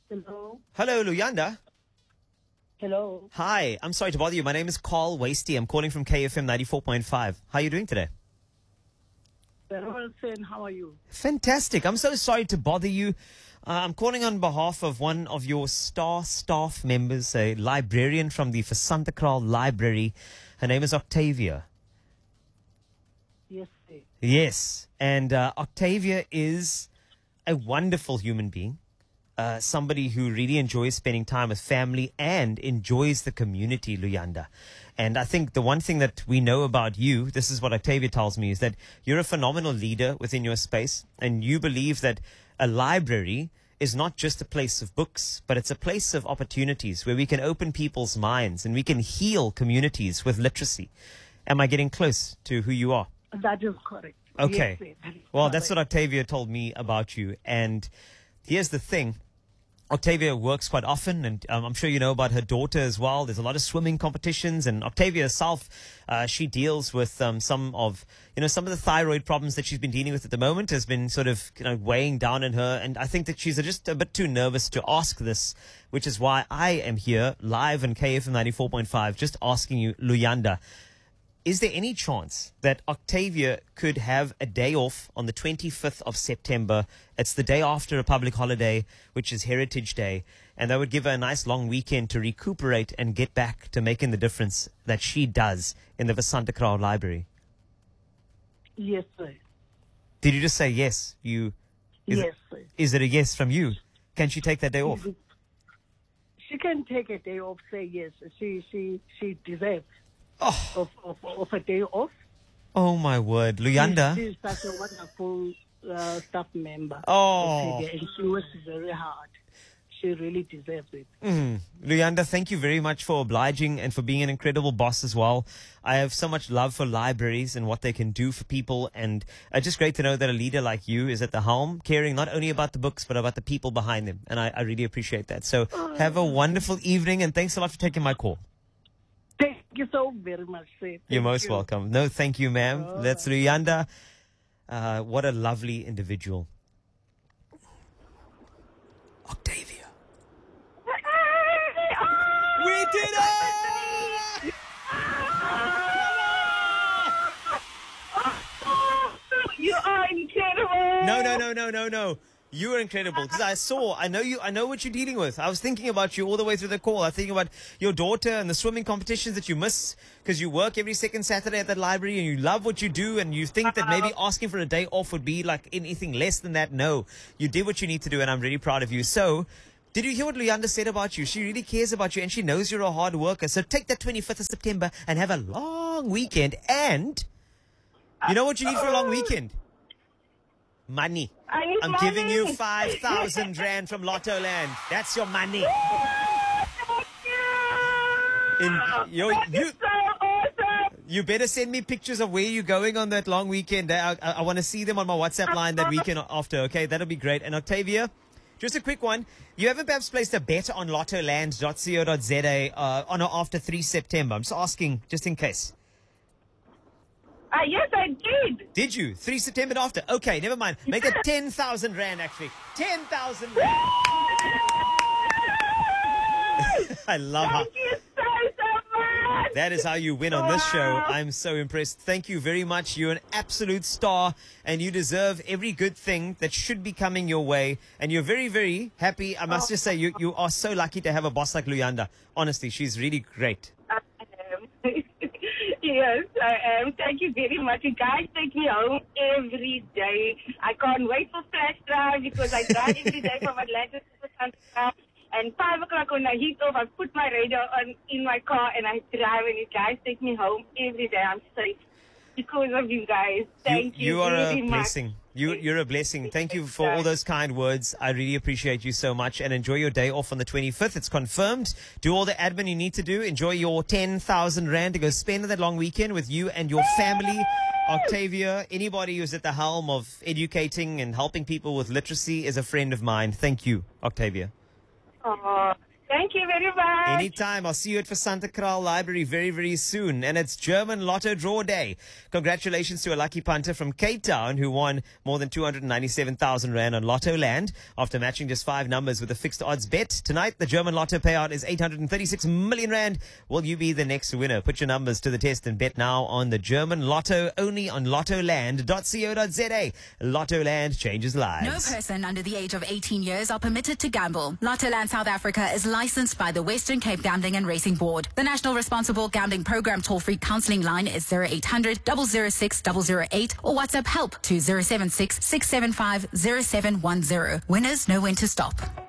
Hello. Hello, Luyanda. Hello. Hi, I'm sorry to bother you. My name is Carl Wasty. I'm calling from KFM 94.5. How are you doing today? Very well, Sen. How are you? Fantastic. I'm so sorry to bother you. I'm calling on behalf of one of your star staff members, a librarian from the Vasantakral Library. Her name is Octavia. Yes, sir. Yes, and Octavia is a wonderful human being. Somebody who really enjoys spending time with family and enjoys the community, Luyanda. And I think the one thing that we know about you, this is what Octavia tells me, is that you're a phenomenal leader within your space, and you believe that a library is not just a place of books, but it's a place of opportunities where we can open people's minds and we can heal communities with literacy. Am I getting close to who you are? That is correct. Okay. Yes, sir. That is Well, that's what correct. Octavia told me about you. And here's the thing. Octavia works quite often, and I'm sure you know about her daughter as well. There's a lot of swimming competitions, and Octavia herself, she deals with some of the thyroid problems that she's been dealing with at the moment has been sort of weighing down on her, and I think that she's just a bit too nervous to ask this, which is why I am here live on KFM 94.5, just asking you, Luyanda. Is there any chance that Octavia could have a day off on the 25th of September? It's the day after a public holiday, which is Heritage Day. And that would give her a nice long weekend to recuperate and get back to making the difference that she does in the Vasantakral Library. Yes, sir. Did you just say yes? Yes, sir. Is it a yes from you? Can she take that day off? She can take a day off, say yes. She deserves Oh, of a day off. oh my word. Luyanda. She's such a wonderful staff member. Oh. And she works very hard. She really deserves it. Luyanda, thank you very much for obliging and for being an incredible boss as well. I have so much love for libraries and what they can do for people, and it's just great to know that a leader like you is at the helm, caring not only about the books but about the people behind them, and I really appreciate that. So have a wonderful evening, and thanks a lot for taking my call. Thank you so very much, sir. You're Thank most you. welcome. No, thank you, ma'am. Oh. That's Luyanda. What a lovely individual. Octavia. We did it! You are incredible. No. You are incredible because I know what you're dealing with. I was thinking about you all the way through the call. I was thinking about your daughter and the swimming competitions that you miss because you work every second Saturday at that library and you love what you do and you think that maybe asking for a day off would be like anything less than that. No, you did what you need to do and I'm really proud of you. So, did you hear what Luyanda said about you? She really cares about you and she knows you're a hard worker. So take that 25th of September and have a long weekend. And you know what you need for a long weekend? Money. I need I'm money. giving you 5,000 rand from Lotto Land. That's your money. You So awesome. you better send me pictures of where you're going on that long weekend. I want to see them on my WhatsApp line that weekend after, okay? That'll be great. And Octavia, just a quick one. You haven't perhaps placed a bet on lottoland.co.za on or after 3 September. I'm just asking, just in case. Yes, I did. Did you? 3 September and after? Okay, never mind. Make it 10,000 rand, actually. 10,000 rand. I love how... Thank you so much. That is how you win on this show. I'm so impressed. Thank you very much. You're an absolute star and you deserve every good thing that should be coming your way. And you're very, very happy. I must just say, you are so lucky to have a boss like Luyanda. Honestly, she's really great. I am. Yes, I am. Thank you very much. You guys take me home every day. I can't wait for Flash Drive because I drive every day from Atlanta to Santa. And 5 o'clock when I heat off, I put my radio on in my car and I drive and you guys take me home every day. I'm safe because of you guys. Thank you. You are very a much. blessing. You're a blessing. Thank you for all those kind words. I really appreciate you so much and enjoy your day off on the 25th. It's confirmed. Do all the admin you need to do. Enjoy your 10,000 rand to go spend that long weekend with you and your family. Octavia, anybody who's at the helm of educating and helping people with literacy is a friend of mine. Thank you, Octavia. Oh, Thank you very much. Anytime. I'll see you at Santa Kraal Library very, very soon. And it's German Lotto Draw Day. Congratulations to a lucky punter from Cape Town who won more than 297,000 Rand on Lotto Land after matching just 5 numbers with a fixed odds bet. Tonight, the German Lotto payout is 836 million Rand. Will you be the next winner? Put your numbers to the test and bet now on the German Lotto, only on lottoland.co.za. Lotto Land changes lives. No person under the age of 18 years are permitted to gamble. Lottoland South Africa is licensed by the Western Cape Gambling and Racing Board. The National Responsible Gambling Program toll-free counselling line is 0800 006 008 or WhatsApp help to 076 675 0710. Winners know when to stop.